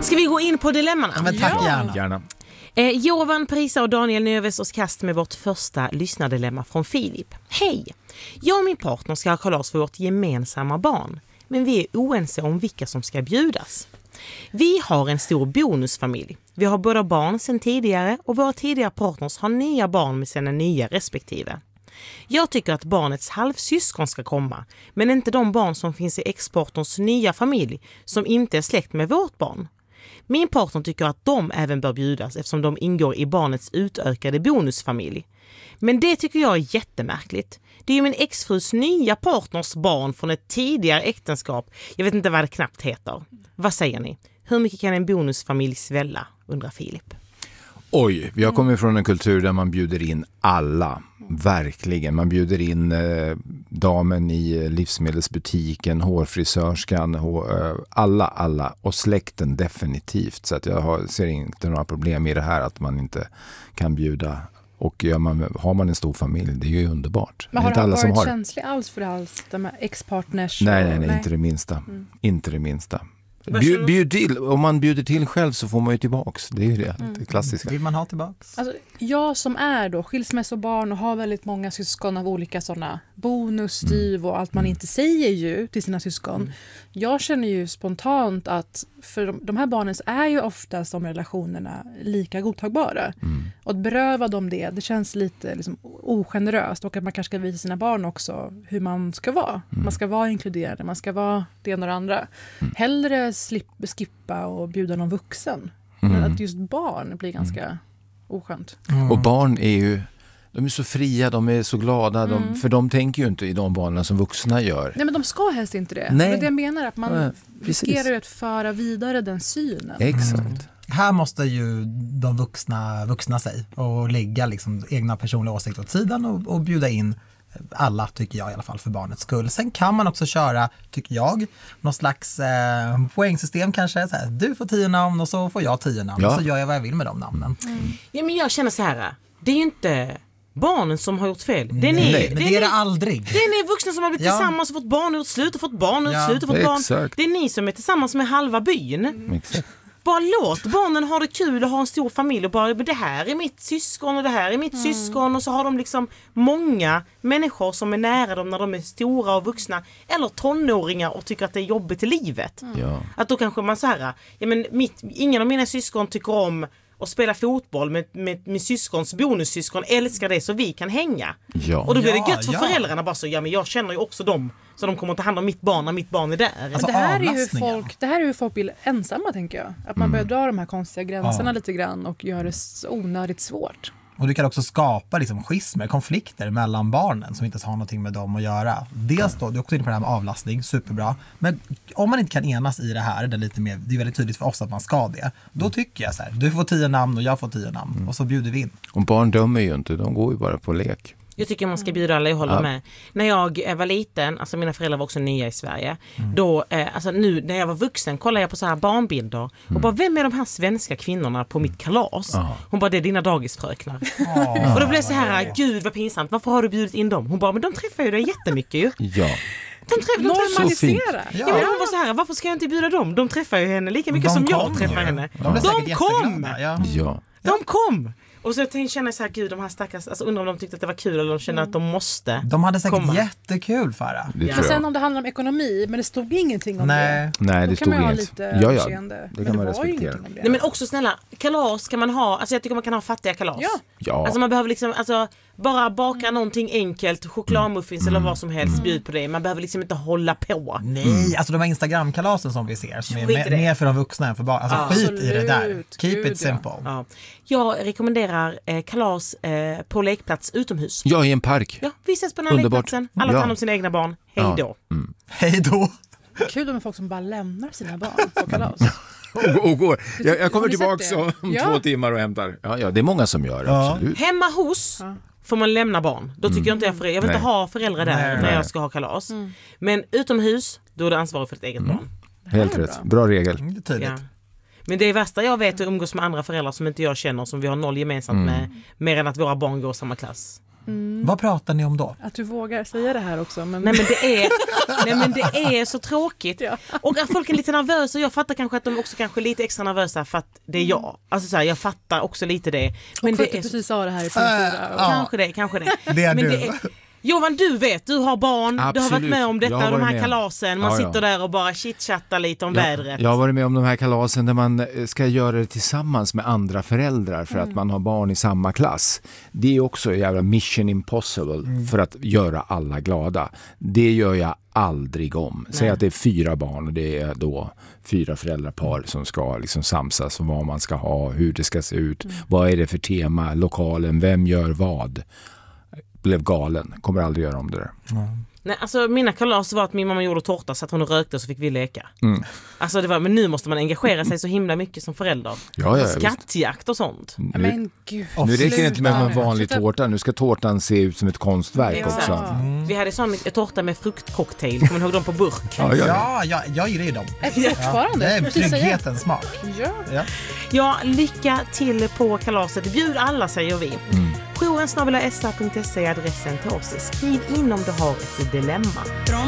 Ska vi gå in på dilemmana? Ja, men tack, gärna. Jovan, Parisa och Daniel Növes oss kast med vårt första lyssnardilemma från Filip. Hej! Jag och min partner ska ha kalas för vårt gemensamma barn. Men vi är oense om vilka som ska bjudas. Vi har en stor bonusfamilj. Vi har båda barn sedan tidigare och våra tidigare partners har nya barn med sina nya respektive. Jag tycker att barnets halvsyskon ska komma, men inte de barn som finns i ex-partners nya familj som inte är släkt med vårt barn. Min partner tycker att de även bör bjudas eftersom de ingår i barnets utökade bonusfamilj. Men det tycker jag är jättemärkligt. Det är ju min exfrus nya partners barn från ett tidigare äktenskap. Jag vet inte vad det knappt heter. Vad säger ni? Hur mycket kan en bonusfamilj svälla, undrar Filip. Oj, vi har kommit från en kultur där man bjuder in alla. Verkligen. Man bjuder in damen i livsmedelsbutiken, hårfrisörskan, alla. Och släkten definitivt. Så att ser inte några problem i det här att man inte kan bjuda. Och har man en stor familj, det är ju underbart. Men har inte du alla varit som känslig alls för alls, de här ex-partners? Nej, inte det minsta. Inte det minsta. Bjud till. Om man bjuder till själv så får man ju tillbaks. Det är ju det klassiska. Vill man ha tillbaks? Alltså, jag som är då skilsmässobarn och har väldigt många syskon av olika sådana bonusstyv och allt man inte säger ju till sina syskon. Jag känner ju spontant att för de här barnen är ju ofta som relationerna lika godtagbara. Och att beröva dem det känns lite liksom ogeneröst, och att man kanske ska visa sina barn också hur man ska vara. Man ska vara inkluderande, man ska vara det ena och det andra. Hellre skippa och bjuda någon vuxen. Men att just barn blir ganska oskönt. Och barn är ju, de är så fria, de är så glada, för de tänker ju inte i de banorna som vuxna gör. Nej, men de ska helst inte det. Nej. Det är det jag menar, att man riskerar att föra vidare den synen. Exakt. Här måste ju de vuxna sig och lägga liksom egna personliga åsikter åt sidan och bjuda in alla, tycker jag i alla fall, för barnets skull. Sen kan man också köra, tycker jag, någon slags poängsystem kanske. Så här, du får 10 namn och så får jag 10 namn. Och så gör jag vad jag vill med de namnen. Ja, men jag känner så här, det är ju inte barnen som har gjort fel. Det är Nej, men det är det aldrig. Det är ni vuxna som har blivit tillsammans och fått barn ur slut och fått barn ur slut och fått barn. Exakt. Det är ni som är tillsammans med halva byn. Exakt. Bara låt barnen ha det kul och ha en stor familj och bara, det här är mitt syskon och det här är mitt syskon, och så har de liksom många människor som är nära dem när de är stora och vuxna eller tonåringar och tycker att det är jobbigt i livet. Ja. Att då kanske man så här, ja men ingen av mina syskon tycker om att spela fotboll med min syskons bonussyskon, älskar det så vi kan hänga. Ja. Och då blir det gött för föräldrarna bara så, ja men jag känner ju också dem, så de kommer att ta hand om mitt barn när mitt barn är där. Alltså, det här är ju hur folk blir ensamma, tänker jag. Att man börjar dra de här konstiga gränserna lite grann och gör det onödigt svårt. Och du kan också skapa liksom schismer, konflikter mellan barnen som inte har någonting med dem att göra. Dels då, du är också inne på det här med avlastning, superbra. Men om man inte kan enas i det här, det är väldigt tydligt för oss att man ska det. Då tycker jag så här, du får 10 namn och jag får 10 namn. Och så bjuder vi in. Och barn dömer ju inte, de går ju bara på lek. Jag tycker man ska bjuda alla, jag håller med. När jag var liten, alltså mina föräldrar var också nya i Sverige. Då, alltså nu när jag var vuxen kollade jag på så här barnbilder och bara, vem är de här svenska kvinnorna på mitt kalas? Hon bara, det är dina dagisfröknar. Och då blev det så här, gud vad pinsamt, varför har du bjudit in dem? Hon bara, men de träffar ju dig jättemycket ju. Ja. Normalisera. Ja, men hon var så här, varför ska jag inte bjuda dem? De träffar ju henne lika mycket som jag träffar henne. De kom! Ja. De kom! Och så känner jag så här, gud, de här stackars, alltså undrar om de tyckte att det var kul eller de känner att de måste. De hade säkert komma. Jättekul, Farah. Men sen om det handlar om ekonomi, men det stod ingenting om det. Nej, det stod inget. Lite överseende. Det kan man respektera. Nej, men också snälla, kalas kan man ha, alltså jag tycker man kan ha fattiga kalas. Ja. Alltså man behöver liksom, alltså bara baka någonting enkelt, chokladmuffins eller vad som helst, bjud på det. Man behöver liksom inte hålla på. Nej, alltså de här Instagram-kalasen som vi ser som är mer för de vuxna än för barn. Alltså skit i det där. Keep it simple. Ja. Jag rekommenderar kalas på lekplats utomhus. Ja, i en park. Ja, vi ses på den här lekplatsen. Alla tar hand om sina egna barn. Hej då. Hej då. Kul med folk som bara lämnar sina barn på kalas. Och går. Jag kommer tillbaka om 2 timmar och hämtar. Ja, det är många som gör, absolut. Hemma hos får man lämna barn. Då tycker jag inte jag vill inte ha föräldrar där när jag ska ha kalas. Men utomhus, då är det ansvarig för ett eget barn. Helt rätt. Bra regel. Det är tydligt. Ja. Men det är värsta jag vet att umgås med andra föräldrar som inte jag känner, som vi har noll gemensamt med, mer än att våra barn går i samma klass. Vad pratar ni om då? Att du vågar säga det här också. Men... Nej men det är så tråkigt. Ja. Och att folk är lite nervösa. Jag fattar kanske att de också kanske är lite extra nervösa för att det är jag. Alltså så här, jag fattar också lite det. Men och för det att du är precis sa det här i punkt 4. Kanske det. Det är Men du. Johan, du vet, du har barn, Absolut. du har varit med om Jag detta, har de varit här med. kalasen, man sitter där och bara chitchattar lite om vädret. Jag har varit med om de här kalasen där man ska göra det tillsammans med andra föräldrar för att man har barn i samma klass. Det är också en jävla mission impossible för att göra alla glada. Det gör jag aldrig om. Säg att det är 4 barn och det är då 4 föräldrapar som ska liksom samsas om vad man ska ha, hur det ska se ut, vad är det för tema, lokalen, vem gör vad. Blev galen, kommer aldrig göra om det där. Nej, alltså mina kalas var att min mamma gjorde tårta så att hon rökte och så fick vi leka. Alltså det var, men nu måste man engagera sig så himla mycket som förälder. Ja, Skattjakt och sånt. Men gud. Nu räcker det inte med en vanlig Sluta. tårta, nu ska tårtan se ut som ett konstverk Exakt. också. Vi hade sån tårta med fruktcocktail, kommer ni ihåg dem på burk? Ja, gör det. Ja, jag gillar ju dem. Fortfarande. Det är Precis säga. trygghetens smak. Ja. Ja, lycka till på kalaset. Bjud alla, säger vi. Jouren@sa.se är adressen till oss. Skriv in om du har ett dilemma.